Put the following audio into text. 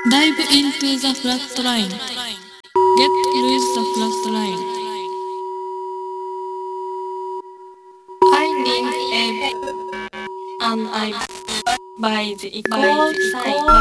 Dive into the flatline. Get with the flatline. I need a and I buy the equal sign.